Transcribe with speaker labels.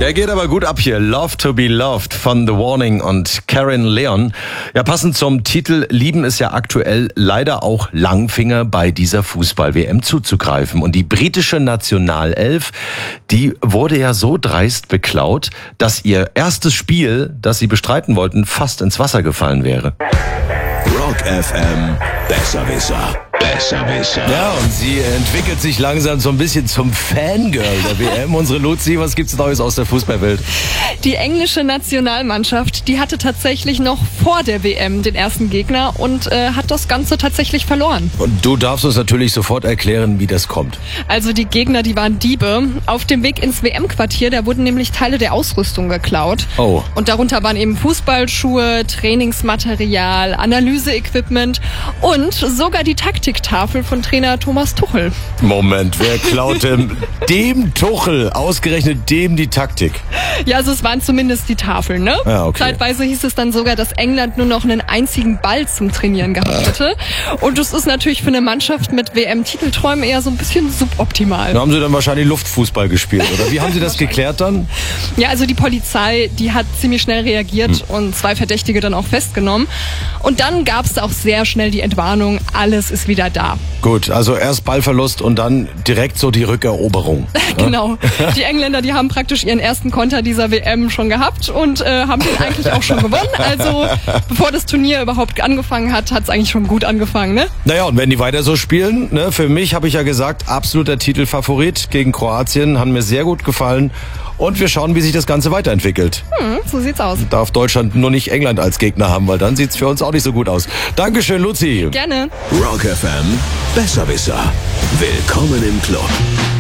Speaker 1: Der geht aber gut ab hier. Love to be Loved von The Warning und Karen Leon. Ja, passend zum Titel lieben es ja aktuell leider auch Langfinger bei dieser Fußball-WM zuzugreifen. Und die britische Nationalelf, die wurde ja so dreist beklaut, dass ihr erstes Spiel, das sie bestreiten wollten, fast ins Wasser gefallen wäre.
Speaker 2: Rock FM, Besserwisser. Besserwisser.
Speaker 1: Ja, und sie entwickelt sich langsam so ein bisschen zum Fangirl der WM. Unsere Luzi, was gibt's Neues aus der Fußballwelt?
Speaker 3: Die englische Nationalmannschaft, die hatte tatsächlich noch vor der WM den ersten Gegner und hat das Ganze tatsächlich verloren.
Speaker 1: Und du darfst uns natürlich sofort erklären, wie das kommt.
Speaker 3: Also die Gegner, die waren Diebe. Auf dem Weg ins WM-Quartier, da wurden nämlich Teile der Ausrüstung geklaut.
Speaker 1: Oh.
Speaker 3: Und darunter waren eben Fußballschuhe, Trainingsmaterial, Analyseequipment und sogar die Taktiktafel von Trainer Thomas Tuchel.
Speaker 1: Moment, wer klaut dem Tuchel, ausgerechnet dem die Taktik?
Speaker 3: Ja, also es waren zumindest die Tafeln, ne?
Speaker 1: Ja, okay.
Speaker 3: Zeitweise hieß es dann sogar, dass England nur noch einen einzigen Ball zum Trainieren gehabt hätte. Und das ist natürlich für eine Mannschaft mit WM-Titelträumen eher so ein bisschen suboptimal.
Speaker 1: Da haben sie dann wahrscheinlich Luftfußball gespielt, oder? Wie haben sie das geklärt dann?
Speaker 3: Ja, also die Polizei, die hat ziemlich schnell reagiert und 2 Verdächtige dann auch festgenommen. Und dann gab es auch sehr schnell die Entwarnung, alles ist wieder da.
Speaker 1: Gut, also erst Ballverlust und dann direkt so die Rückeroberung.
Speaker 3: Genau. Die Engländer, die haben praktisch ihren ersten Konter dieser WM schon gehabt und haben den eigentlich auch schon gewonnen. Also bevor das Turnier überhaupt angefangen hat, hat es eigentlich schon gut angefangen, ne?
Speaker 1: Naja, und wenn die weiter so spielen, ne, für mich habe ich ja gesagt, absoluter Titelfavorit gegen Kroatien, haben mir sehr gut gefallen. Und wir schauen, wie sich das Ganze weiterentwickelt.
Speaker 3: So sieht's aus.
Speaker 1: Darf Deutschland nur nicht England als Gegner haben, weil dann sieht's für uns auch nicht so gut aus. Dankeschön, Luzi.
Speaker 3: Gerne.
Speaker 2: Rock FM, Besserwisser. Willkommen im Club.